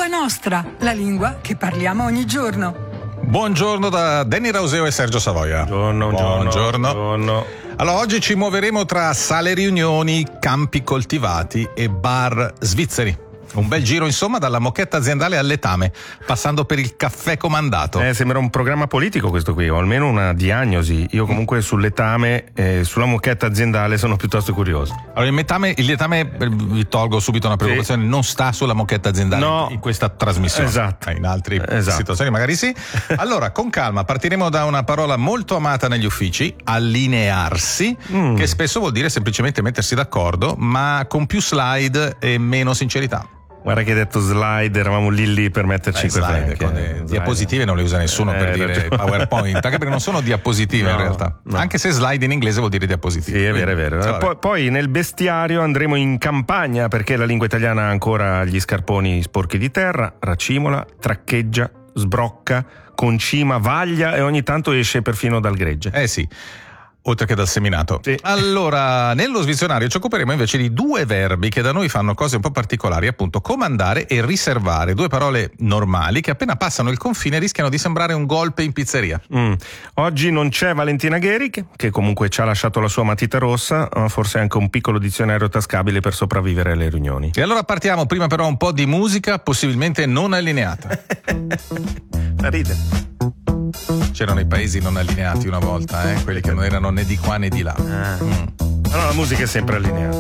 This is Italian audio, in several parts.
Lingua nostra, la lingua che parliamo ogni giorno. Buongiorno da Danny Rauseo e Sergio Savoia. Buongiorno. Allora, oggi ci muoveremo tra sale riunioni, campi coltivati e bar svizzeri. Un bel giro, insomma, dalla moquette aziendale al letame, passando per il caffè comandato. Sembra un programma politico questo qui, o almeno una diagnosi. Io comunque sul letame e sulla moquette aziendale sono piuttosto curioso. Allora, il letame, vi tolgo subito una preoccupazione, non sta sulla moquette aziendale in questa trasmissione. Esatto. In altre situazioni magari sì. Allora, con calma, partiremo da una parola molto amata negli uffici, allinearsi, che spesso vuol dire semplicemente mettersi d'accordo, ma con più slide e meno sincerità. Guarda che hai detto slide, eravamo lì per metterci slide, con le diapositive non le usa nessuno per dire PowerPoint, anche perché non sono diapositive in realtà. No. Anche se slide in inglese vuol dire diapositive. Sì, è vero. Poi nel bestiario andremo in campagna, perché la lingua italiana ha ancora gli scarponi sporchi di terra, racimola, traccheggia, sbrocca, concima, vaglia e ogni tanto esce perfino dal gregge. Sì. Oltre che dal seminato. Sì. Allora, nello svizionario ci occuperemo invece di due verbi che da noi fanno cose un po' particolari, appunto comandare e riservare, due parole normali che appena passano il confine rischiano di sembrare un golpe in pizzeria. Oggi non c'è Valentina Gheri, che comunque ci ha lasciato la sua matita rossa, ma forse anche un piccolo dizionario tascabile per sopravvivere alle riunioni. E allora partiamo, prima però un po' di musica, possibilmente non allineata. Da ridere. C'erano i paesi non allineati una volta, quelli che non erano né di qua né di là. Allora la musica è sempre allineata.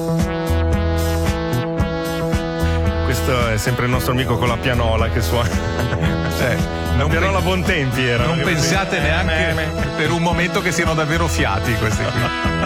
Questo è sempre il nostro amico con la pianola che suona. La pianola Bontempi era. Non pensiate neanche per un momento che siano davvero fiati questi qui.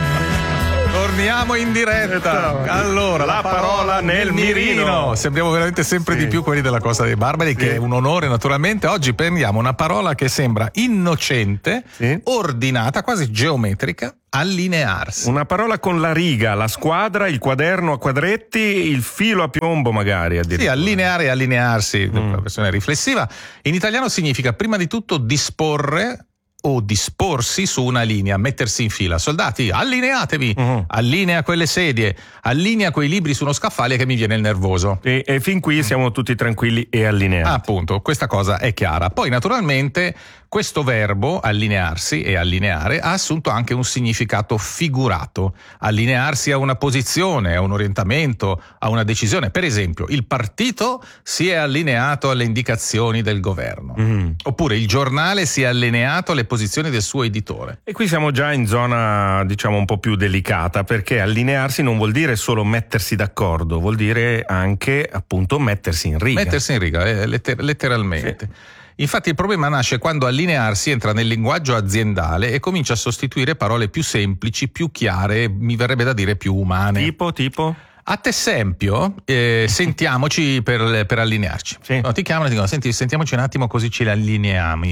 Torniamo in diretta. Allora, la parola nel mirino. Sembriamo veramente sempre di più quelli della Costa dei Barbari, che è un onore naturalmente. Oggi prendiamo una parola che sembra innocente, ordinata, quasi geometrica, allinearsi. Una parola con la riga, la squadra, il quaderno a quadretti, il filo a piombo magari addirittura. Sì, allineare e allinearsi, la versione riflessiva. In italiano significa prima di tutto disporre o disporsi su una linea, mettersi in fila. Soldati, allineatevi, allinea quelle sedie, allinea quei libri su uno scaffale che mi viene il nervoso. E fin qui siamo tutti tranquilli e allineati. Appunto, questa cosa è chiara. Poi naturalmente questo verbo, allinearsi e allineare, ha assunto anche un significato figurato. Allinearsi a una posizione, a un orientamento, a una decisione. Per esempio, il partito si è allineato alle indicazioni del governo. Oppure il giornale si è allineato alle posizioni del suo editore. E qui siamo già in zona, diciamo, un po' più delicata, perché allinearsi non vuol dire solo mettersi d'accordo, vuol dire anche, appunto, mettersi in riga. Mettersi in riga, letteralmente. Sì. Infatti il problema nasce quando allinearsi entra nel linguaggio aziendale e comincia a sostituire parole più semplici, più chiare, mi verrebbe da dire più umane. Tipo? Ad esempio, sentiamoci per allinearci. Sì. No, ti chiamano e dicono: senti, sentiamoci un attimo così ci alliniamo.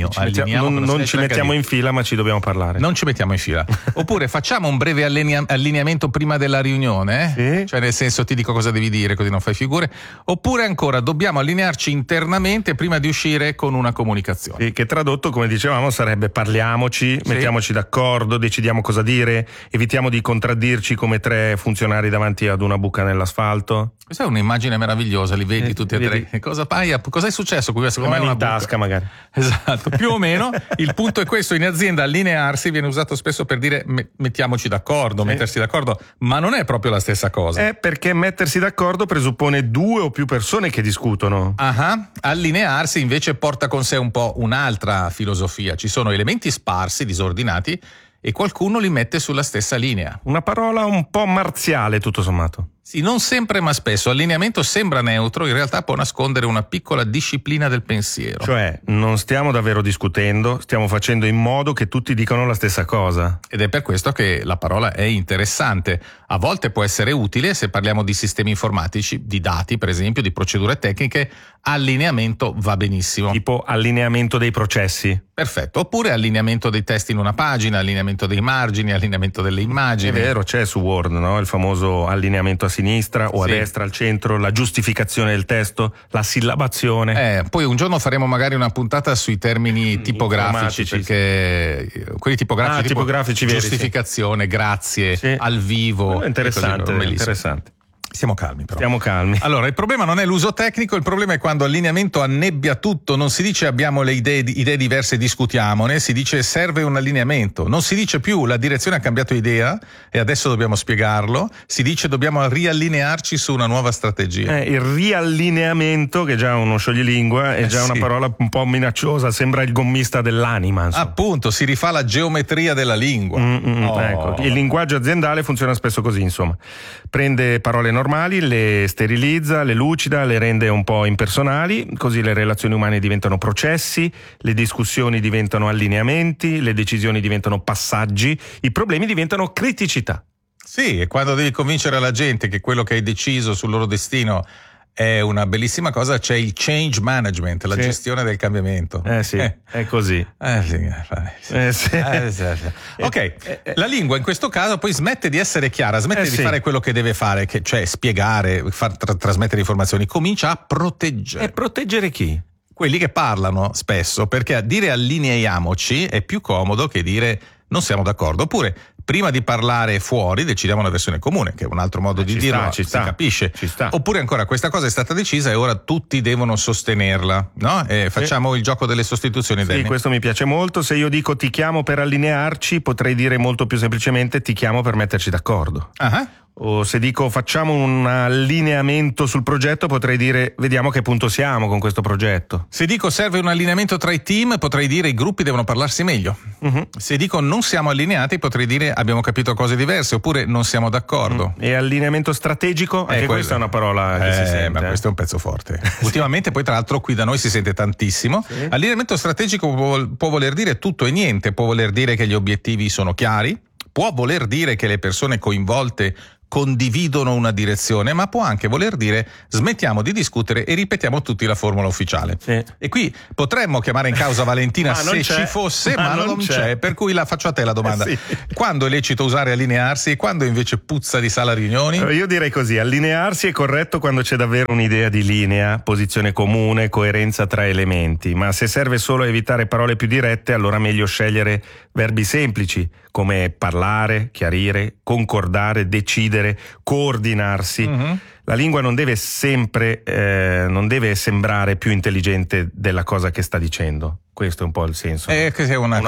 Non ci mettiamo in fila, ma ci dobbiamo parlare. Non ci mettiamo in fila. Oppure facciamo un breve allineamento prima della riunione, Sì. Cioè nel senso ti dico cosa devi dire così non fai figure. Oppure ancora dobbiamo allinearci internamente prima di uscire con una comunicazione. Sì, che tradotto, come dicevamo, sarebbe parliamoci, mettiamoci d'accordo, decidiamo cosa dire, evitiamo di contraddirci come tre funzionari davanti ad una buca nell'asfalto. Questa è un'immagine meravigliosa, li vedi tutti e tre. Cosa è successo qui? Secondo me in tasca magari. Esatto, più o meno. Il punto è questo: in azienda allinearsi viene usato spesso per dire mettiamoci d'accordo, mettersi d'accordo, ma non è proprio la stessa cosa. È perché mettersi d'accordo presuppone due o più persone che discutono. Allinearsi invece porta con sé un po' un'altra filosofia. Ci sono elementi sparsi, disordinati, e qualcuno li mette sulla stessa linea. Una parola un po' marziale, tutto sommato. Sì, non sempre ma spesso. Allineamento sembra neutro, in realtà può nascondere una piccola disciplina del pensiero. Cioè, non stiamo davvero discutendo, stiamo facendo in modo che tutti dicano la stessa cosa. Ed è per questo che la parola è interessante. A volte può essere utile se parliamo di sistemi informatici, di dati per esempio, di procedure tecniche. Allineamento va benissimo. Tipo allineamento dei processi. Perfetto. Oppure allineamento dei testi in una pagina, allineamento dei margini, allineamento delle immagini. È vero, c'è su Word, no? Il famoso allineamento a sinistra o a destra, al centro, la giustificazione del testo, la sillabazione. Poi un giorno faremo magari una puntata sui termini tipografici, perché quelli tipografici veri, giustificazione, grazie, al vivo. Interessante. Stiamo calmi però. Stiamo calmi. Allora, il problema non è l'uso tecnico, il problema è quando allineamento annebbia tutto, non si dice abbiamo le idee diverse e discutiamone, si dice serve un allineamento, non si dice più la direzione ha cambiato idea e adesso dobbiamo spiegarlo, si dice dobbiamo riallinearci su una nuova strategia. Il riallineamento, che è già uno scioglilingua, è già una parola un po' minacciosa, sembra il gommista dell'anima. Insomma. Appunto, si rifà la geometria della lingua. Ecco. Il linguaggio aziendale funziona spesso così, insomma. Prende parole normali, le sterilizza, le lucida, le rende un po' impersonali, così le relazioni umane diventano processi, le discussioni diventano allineamenti, le decisioni diventano passaggi, i problemi diventano criticità. Sì, e quando devi convincere la gente che quello che hai deciso sul loro destino è una bellissima cosa, c'è il change management, la gestione del cambiamento. Sì, è così. Ok, la lingua in questo caso poi smette di essere chiara, smette di fare quello che deve fare, cioè spiegare, far trasmettere informazioni, comincia a proteggere. E proteggere chi? Quelli che parlano spesso, perché a dire allineiamoci è più comodo che dire non siamo d'accordo, oppure prima di parlare fuori decidiamo una versione comune, che è un altro modo di dirlo, si capisce. Oppure ancora questa cosa è stata decisa e ora tutti devono sostenerla, no? Facciamo il gioco delle sostituzioni. Sì, questo mi piace molto. Se io dico ti chiamo per allinearci, potrei dire molto più semplicemente ti chiamo per metterci d'accordo. O se dico facciamo un allineamento sul progetto, potrei dire vediamo a che punto siamo con questo progetto. Se dico serve un allineamento tra i team, potrei dire i gruppi devono parlarsi meglio. Se dico non siamo allineati, potrei dire abbiamo capito cose diverse, oppure non siamo d'accordo. E allineamento strategico? Anche questa è una parola che si sente. Ma questo è un pezzo forte. Ultimamente poi tra l'altro qui da noi si sente tantissimo. Allineamento strategico può voler dire tutto e niente, può voler dire che gli obiettivi sono chiari, può voler dire che le persone coinvolte condividono una direzione, ma può anche voler dire smettiamo di discutere e ripetiamo tutti la formula ufficiale. E qui potremmo chiamare in causa Valentina se ci fosse, ma non c'è. Per cui la faccio a te la domanda. Quando è lecito usare allinearsi e quando invece puzza di sala riunioni? Io direi così, allinearsi è corretto quando c'è davvero un'idea di linea, posizione comune, coerenza tra elementi, ma se serve solo a evitare parole più dirette, allora meglio scegliere verbi semplici come parlare, chiarire, concordare, decidere, coordinarsi. La lingua non deve sempre, non deve sembrare più intelligente della cosa che sta dicendo. Questo è un po' il senso. Che è una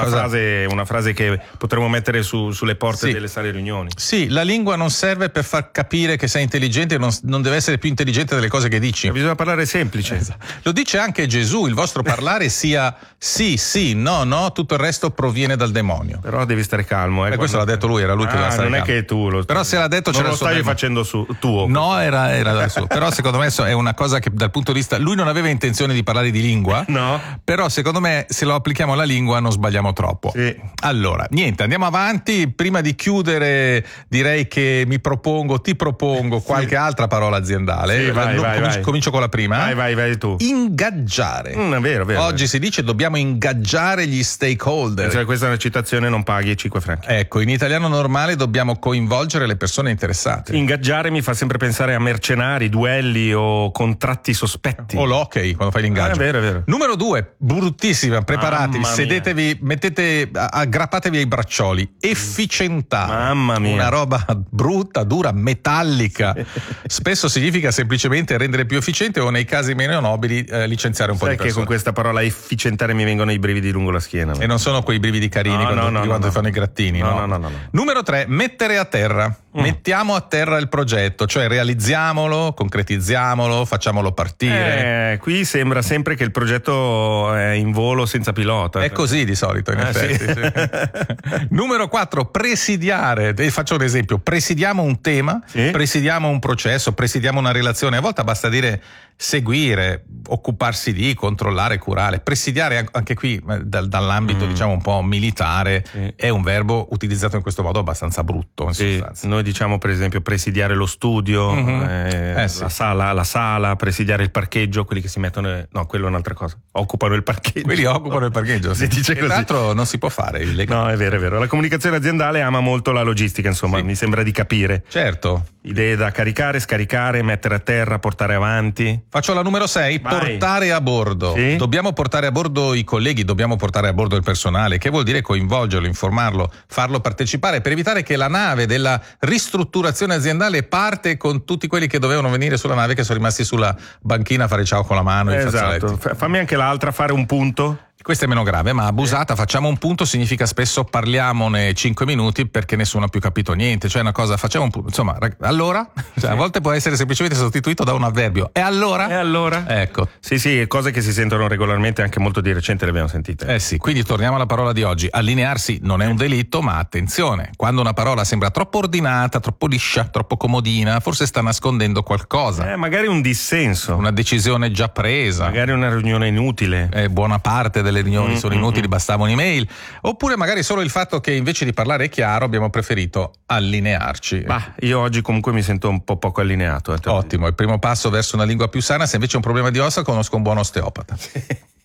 frase che potremmo mettere sulle porte delle sale riunioni. Sì, la lingua non serve per far capire che sei intelligente, non deve essere più intelligente delle cose che dici. Ma bisogna parlare semplice. Lo dice anche Gesù, il vostro parlare sia sì, no, tutto il resto proviene dal demonio. Però devi stare calmo. Questo l'ha detto lui, era lui che doveva stare calmo. Non è che tu lo Però se l'ha detto non lo stavi facendo tuo. No, era dal suo. Però secondo me è una cosa che dal punto di vista, lui non aveva intenzione di parlare di lingua. No. Però secondo me se lo applichiamo alla lingua non sbagliamo troppo. Allora, niente, andiamo avanti. Prima di chiudere direi che ti propongo qualche altra parola aziendale. Comincio con la prima. Vai tu. Ingaggiare. Vero. Oggi si dice dobbiamo ingaggiare gli stakeholder. Cioè, questa è una citazione, non paghi 5 franchi. Ecco, in italiano normale dobbiamo coinvolgere le persone interessate. Ingaggiare mi fa sempre pensare a mercenari, duelli o contratti sospetti. O l'hockey, quando fai l'ingaggio. È vero. Numero 2, bruttissima, preparatevi, sedetevi, aggrappatevi ai braccioli. Efficientare. Mamma mia. Una roba brutta, dura, metallica. Spesso significa semplicemente rendere più efficiente o nei casi meno nobili licenziare un po' di persone. Che con questa parola efficientare mi vengono i brividi lungo la schiena. E non sono quei brividi carini quando fanno i grattini. No. Numero 3, mettere a terra. Mettiamo a terra il progetto, cioè realizziamolo, concretizziamolo, facciamolo partire. Qui sembra sempre che il progetto è in volo senza pilota. È così di solito, in effetti. Sì. Numero 4, presidiare. Faccio un esempio: presidiamo un tema, presidiamo un processo, presidiamo una relazione. A volte basta dire seguire, occuparsi di, controllare, curare. Presidiare, anche qui dall'ambito diciamo un po' militare, è un verbo utilizzato in questo modo abbastanza brutto, in sostanza. Noi diciamo per esempio presidiare lo studio, la sala, presidiare il parcheggio, quelli che si mettono, no, quello è un'altra cosa, occupano il parcheggio. Quelli occupano il parcheggio, si dice così. Tra l'altro non si può fare illegale. No, è vero. La comunicazione aziendale ama molto la logistica, insomma, mi sembra di capire. Certo. Idee da caricare, scaricare, mettere a terra, portare avanti. Faccio la numero 6, portare a bordo. Sì? Dobbiamo portare a bordo i colleghi, dobbiamo portare a bordo il personale, che vuol dire coinvolgerlo, informarlo, farlo partecipare per evitare che la nave della ristrutturazione aziendale parte con tutti quelli che dovevano venire sulla nave che sono rimasti sulla banchina a fare ciao con la mano. Esatto, fammi anche l'altra, fare un punto. Questa è meno grave, ma abusata, facciamo un punto significa spesso parliamone 5 minuti perché nessuno ha più capito niente, cioè una cosa, facciamo un punto, insomma, allora? Cioè, a volte può essere semplicemente sostituito da un avverbio. E allora? E allora? Ecco. Sì, cose che si sentono regolarmente, anche molto di recente le abbiamo sentite. Sì, quindi torniamo alla parola di oggi. Allinearsi non è un delitto, ma attenzione, quando una parola sembra troppo ordinata, troppo liscia, troppo comodina, forse sta nascondendo qualcosa. Magari un dissenso. Una decisione già presa. Magari una riunione inutile. Buona parte delle riunioni sono inutili, bastava un'email. Oppure magari solo il fatto che invece di parlare chiaro abbiamo preferito allinearci. Io oggi comunque mi sento un po' poco allineato. Ottimo, il primo passo verso una lingua più sana. Se invece è un problema di ossa, conosco un buon osteopata.